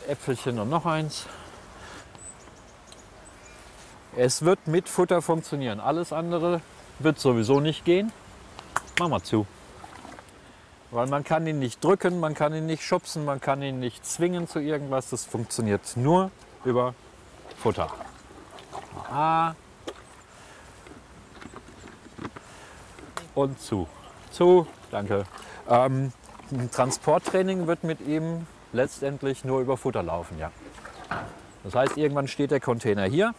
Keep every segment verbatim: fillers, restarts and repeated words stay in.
Äpfelchen und noch eins. Es wird mit Futter funktionieren. Alles andere wird sowieso nicht gehen. Mach mal zu. Weil man kann ihn nicht drücken, man kann ihn nicht schubsen, man kann ihn nicht zwingen zu irgendwas. Das funktioniert nur über Futter. Ah. Und zu. Zu, danke. Ähm, ein Transporttraining wird mit ihm letztendlich nur über Futter laufen, ja. Das heißt, irgendwann steht der Container hier.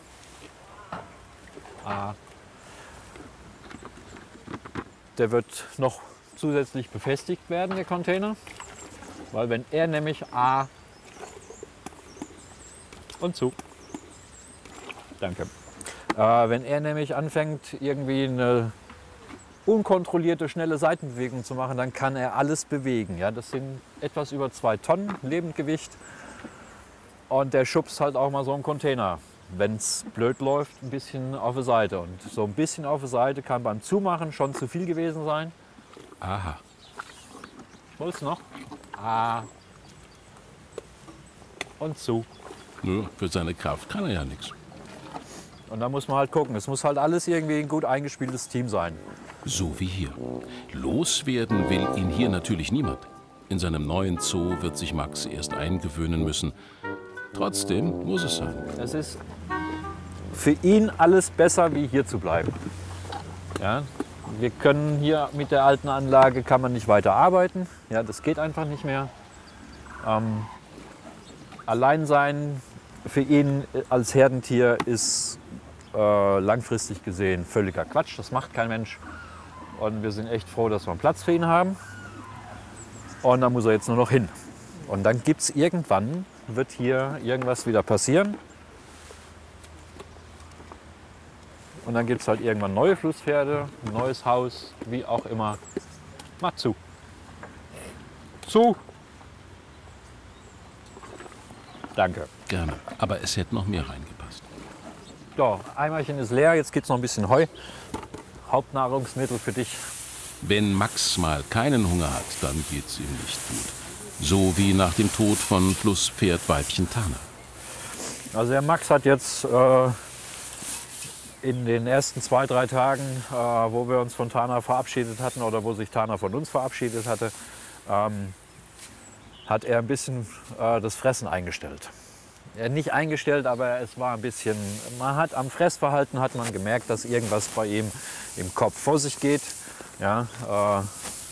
Ah. Der wird noch zusätzlich befestigt werden, der Container. Weil wenn er nämlich A und zu. Danke. Äh, wenn er nämlich anfängt, irgendwie eine unkontrollierte, schnelle Seitenbewegung zu machen, dann kann er alles bewegen. Ja? Das sind etwas über zwei Tonnen Lebendgewicht. Und der schubst halt auch mal so einen Container, wenn es blöd läuft, ein bisschen auf die Seite. Und so ein bisschen auf die Seite kann beim Zumachen schon zu viel gewesen sein. Aha. Wo ist noch? Ah. Und zu. Nö, für seine Kraft kann er ja nichts. Und da muss man halt gucken. Es muss halt alles irgendwie ein gut eingespieltes Team sein. So wie hier. Loswerden will ihn hier natürlich niemand. In seinem neuen Zoo wird sich Max erst eingewöhnen müssen. Trotzdem muss es sein. Es ist für ihn alles besser, wie hier zu bleiben. Ja, wir können hier mit der alten Anlage kann man nicht weiter arbeiten. Ja, das geht einfach nicht mehr. Ähm, Alleinsein für ihn als Herdentier ist äh, langfristig gesehen völliger Quatsch. Das macht kein Mensch. Und wir sind echt froh, dass wir einen Platz für ihn haben. Und da muss er jetzt nur noch hin. Und dann gibt es irgendwann, wird hier irgendwas wieder passieren. Und dann gibt es halt irgendwann neue Flusspferde, ein neues Haus, wie auch immer. Mach zu. Zu. Danke. Gerne. Aber es hätte noch mehr reingepasst. So, Eimerchen ist leer, jetzt gibt es noch ein bisschen Heu. Hauptnahrungsmittel für dich. Wenn Max mal keinen Hunger hat, dann geht's ihm nicht gut. So wie nach dem Tod von Flusspferd Weibchen Tana. Also der Max hat jetzt äh, in den ersten zwei, drei Tagen, äh, wo wir uns von Tana verabschiedet hatten oder wo sich Tana von uns verabschiedet hatte, ähm, hat er ein bisschen äh, das Fressen eingestellt. Ja, nicht eingestellt, aber es war ein bisschen, man hat am Fressverhalten hat man gemerkt, dass irgendwas bei ihm im Kopf vor sich geht. Ja, äh,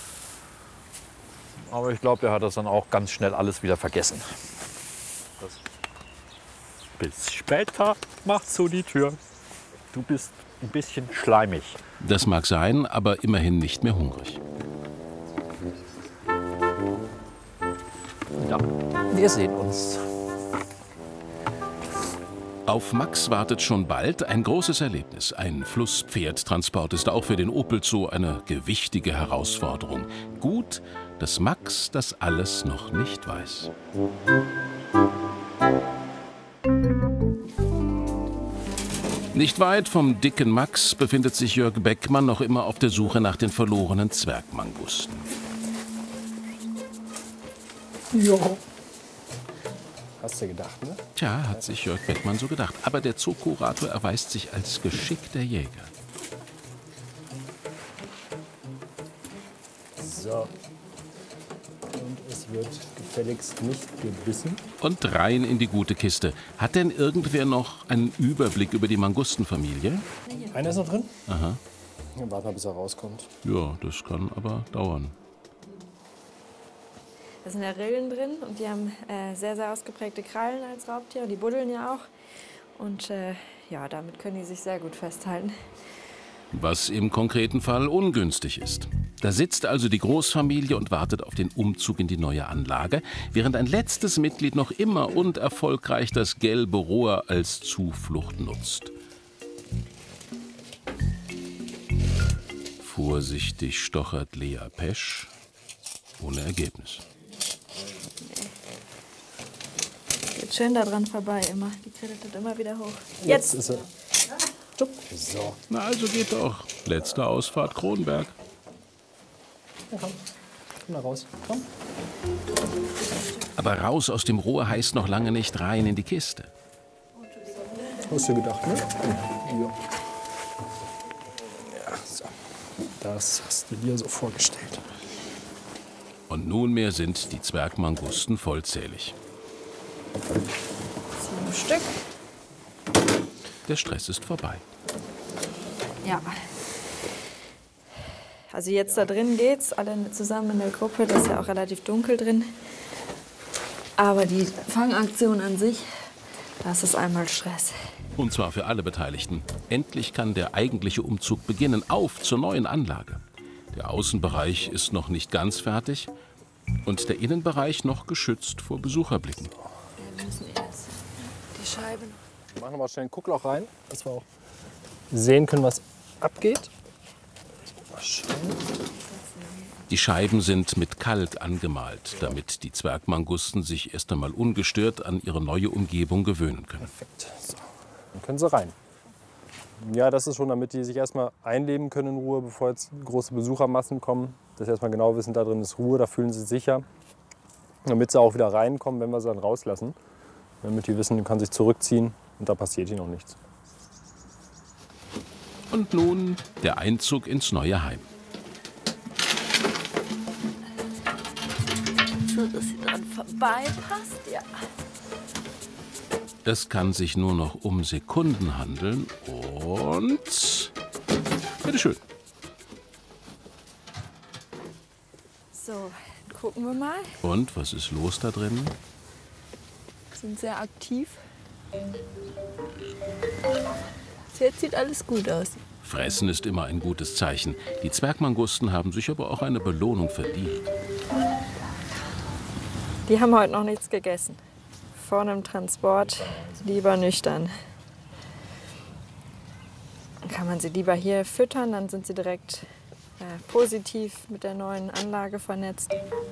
aber ich glaube, er hat das dann auch ganz schnell alles wieder vergessen. Das Bis später, mach zu die Tür. Du bist ein bisschen schleimig. Das mag sein, aber immerhin nicht mehr hungrig. Ja, wir sehen uns. Auf Max wartet schon bald ein großes Erlebnis. Ein Flusspferdtransport ist auch für den Opel Zoo eine gewichtige Herausforderung. Gut, dass Max das alles noch nicht weiß. Nicht weit vom dicken Max befindet sich Jörg Beckmann noch immer auf der Suche nach den verlorenen Zwergmangusten. Jo. Hast du gedacht, ne? Tja, hat sich Jörg Beckmann so gedacht. Aber der Zookurator erweist sich als geschickter Jäger. So. Und es wird gefälligst nicht gebissen. Und rein in die gute Kiste. Hat denn irgendwer noch einen Überblick über die Mangustenfamilie? Einer ist noch drin? Aha. Dann warten wir, bis er rauskommt. Ja, das kann aber dauern. Da sind ja Rillen drin und die haben äh, sehr, sehr ausgeprägte Krallen als Raubtier. Und die buddeln ja auch. Und äh, ja, damit können die sich sehr gut festhalten. Was im konkreten Fall ungünstig ist. Da sitzt also die Großfamilie und wartet auf den Umzug in die neue Anlage, während ein letztes Mitglied noch immer und erfolgreich das gelbe Rohr als Zuflucht nutzt. Vorsichtig stochert Lea Pesch, ohne Ergebnis. Geht schön daran vorbei immer. Die krittert immer wieder hoch. Jetzt, Jetzt ist er. So. Na also geht doch. Letzte Ausfahrt Kronberg. Ja, komm. Komm da raus. Komm. Aber raus aus dem Rohr heißt noch lange nicht rein in die Kiste. Hast du gedacht, ne? Ja. Ja, so. Das hast du dir so vorgestellt. Und nunmehr sind die Zwergmangusten vollzählig. Sieben Stück. Der Stress ist vorbei. Ja. Also jetzt da drin geht's, alle zusammen in der Gruppe. Das ist ja auch relativ dunkel drin. Aber die Fangaktion an sich, das ist einmal Stress. Und zwar für alle Beteiligten. Endlich kann der eigentliche Umzug beginnen, auf zur neuen Anlage. Der Außenbereich ist noch nicht ganz fertig und der Innenbereich noch geschützt vor Besucherblicken. Wir müssen erst die Scheiben. Wir machen mal schnell ein Guckloch rein, dass wir auch sehen können, was abgeht. Mal schauen. Die Scheiben sind mit Kalk angemalt, damit die Zwergmangusten sich erst einmal ungestört an ihre neue Umgebung gewöhnen können. Perfekt. So. Dann können sie rein. Ja, das ist schon, damit die sich erstmal einleben können in Ruhe, bevor jetzt große Besuchermassen kommen. Dass sie erstmal genau wissen, da drin ist Ruhe, da fühlen sie sich sicher. Damit sie auch wieder reinkommen, wenn wir sie dann rauslassen. Damit die wissen, man kann sich zurückziehen und da passiert ihnen noch nichts. Und nun der Einzug ins neue Heim. So, dass sie dran vorbeipasst, ja. Es kann sich nur noch um Sekunden handeln und... bitteschön. So, gucken wir mal. Und was ist los da drin? Sind sehr aktiv. Jetzt sieht alles gut aus. Fressen ist immer ein gutes Zeichen. Die Zwergmangusten haben sich aber auch eine Belohnung verdient. Die haben heute noch nichts gegessen. Vor einem Transport lieber nüchtern. Dann kann man sie lieber hier füttern, dann sind sie direkt äh, positiv mit der neuen Anlage vernetzt.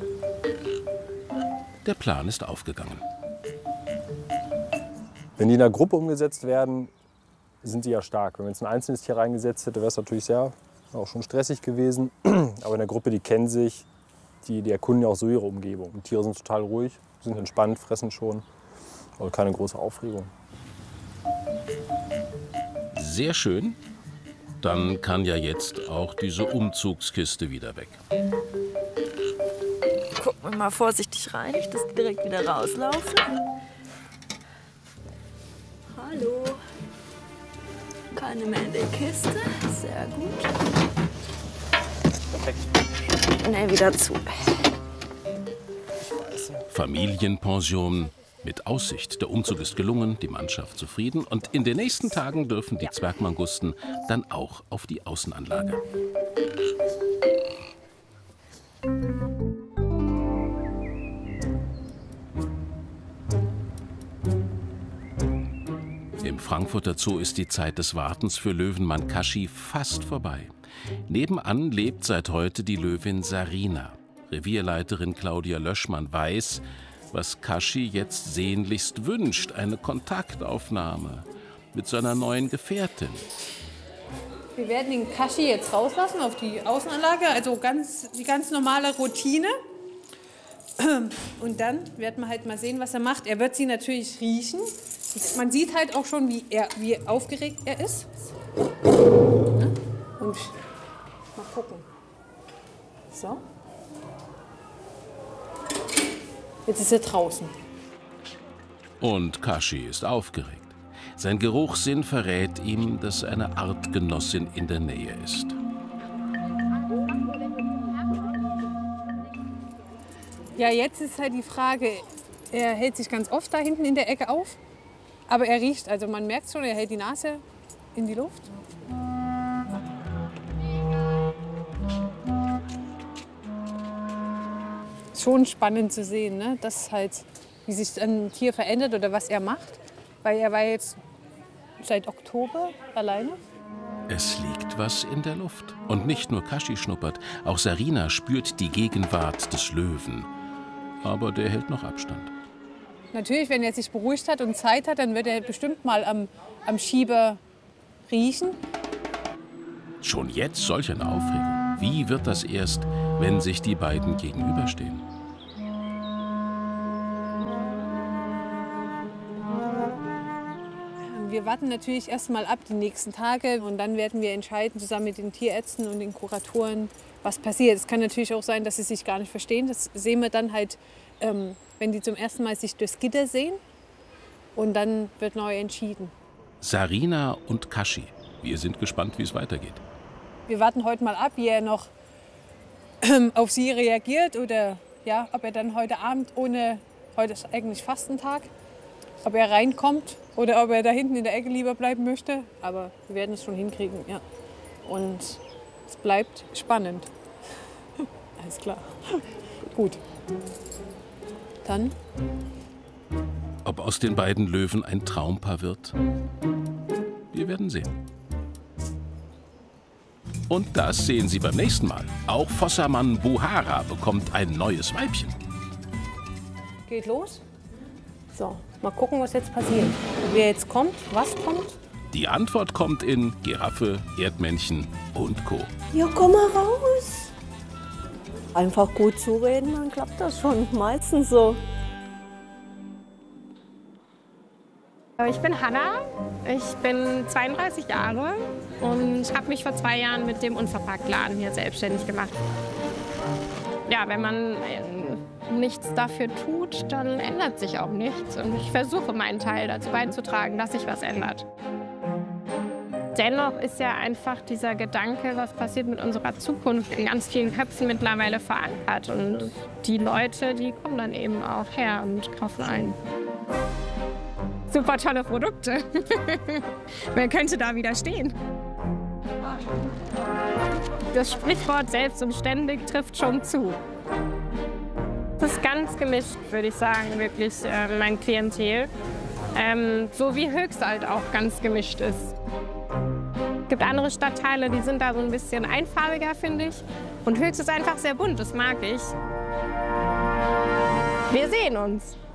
Der Plan ist aufgegangen. Wenn die in der Gruppe umgesetzt werden, sind sie ja stark. Wenn man jetzt ein einzelnes Tier reingesetzt hätte, wäre es natürlich sehr, auch schon stressig gewesen. Aber in der Gruppe, die kennen sich, die, die erkunden ja auch so ihre Umgebung. Die Tiere sind total ruhig, sind entspannt, fressen schon. Also keine große Aufregung. Sehr schön. Dann kann ja jetzt auch diese Umzugskiste wieder weg. Gucken wir mal vorsichtig rein, nicht, dass die direkt wieder rauslaufen. Hallo. Keine mehr in der Kiste. Sehr gut. Perfekt. Ne, wieder zu. Familienpension mit Aussicht. Der Umzug ist gelungen, die Mannschaft zufrieden. Und in den nächsten Tagen dürfen die Zwergmangusten dann auch auf die Außenanlage. Im Frankfurter Zoo ist die Zeit des Wartens für Löwenmann Kaschi fast vorbei. Nebenan lebt seit heute die Löwin Sarina. Revierleiterin Claudia Löschmann weiß, was Kaschi jetzt sehnlichst wünscht, eine Kontaktaufnahme mit seiner neuen Gefährtin. Wir werden den Kaschi jetzt rauslassen auf die Außenanlage, also ganz, die ganz normale Routine. Und dann werden wir halt mal sehen, was er macht. Er wird sie natürlich riechen. Man sieht halt auch schon, wie, er, wie aufgeregt er ist. Und mal gucken. So. Jetzt ist er draußen. Und Kaschi ist aufgeregt. Sein Geruchssinn verrät ihm, dass eine Artgenossin in der Nähe ist. Ja, jetzt ist halt die Frage, er hält sich ganz oft da hinten in der Ecke auf, aber er riecht, also man merkt schon, er hält die Nase in die Luft. Schon spannend zu sehen, ne? Das halt, wie sich ein Tier verändert oder was er macht, weil er war jetzt seit Oktober alleine. Es liegt was in der Luft. Und nicht nur Kaschi schnuppert, auch Sarina spürt die Gegenwart des Löwen. Aber der hält noch Abstand. Natürlich, wenn er sich beruhigt hat und Zeit hat, dann wird er bestimmt mal am, am Schieber riechen. Schon jetzt solch eine Aufregung. Wie wird das erst wenn sich die beiden gegenüberstehen. Wir warten natürlich erst mal ab die nächsten Tage und dann werden wir entscheiden, zusammen mit den Tierärzten und den Kuratoren, was passiert. Es kann natürlich auch sein, dass sie sich gar nicht verstehen. Das sehen wir dann halt, ähm, wenn die zum ersten Mal sich durchs Gitter sehen. Und dann wird neu entschieden. Sarina und Kashi. Wir sind gespannt, wie es weitergeht. Wir warten heute mal ab, wie er noch ähm, auf sie reagiert. Oder ja, ob er dann heute Abend ohne, heute ist eigentlich Fastentag, ob er reinkommt oder ob er da hinten in der Ecke lieber bleiben möchte. Aber wir werden es schon hinkriegen, ja. Und es bleibt spannend. Alles klar. Gut. Dann. Ob aus den beiden Löwen ein Traumpaar wird? Wir werden sehen. Und das sehen Sie beim nächsten Mal. Auch Vossermann Buhara bekommt ein neues Weibchen. Geht los. So, mal gucken, was jetzt passiert. Wer jetzt kommt, was kommt. Die Antwort kommt in Giraffe, Erdmännchen und Co. Ja, komm mal raus. Einfach gut zureden, dann klappt das schon. Meistens so. Ich bin Hanna, ich bin zweiunddreißig Jahre und habe mich vor zwei Jahren mit dem Unverpacktladen hier selbstständig gemacht. Ja, wenn man nichts dafür tut, dann ändert sich auch nichts. Und ich versuche meinen Teil dazu beizutragen, dass sich was ändert. Dennoch ist ja einfach dieser Gedanke, was passiert mit unserer Zukunft, in ganz vielen Köpfen mittlerweile verankert. Und die Leute, die kommen dann eben auch her und kaufen ein. Super tolle Produkte. Wer könnte da widerstehen? Das Sprichwort selbst und ständig trifft schon zu. Das ist ganz gemischt, würde ich sagen, wirklich äh, mein Klientel. Ähm, so wie Höchst halt auch ganz gemischt ist. Es gibt andere Stadtteile, die sind da so ein bisschen einfarbiger, finde ich. Und Höchst ist einfach sehr bunt, das mag ich. Wir sehen uns.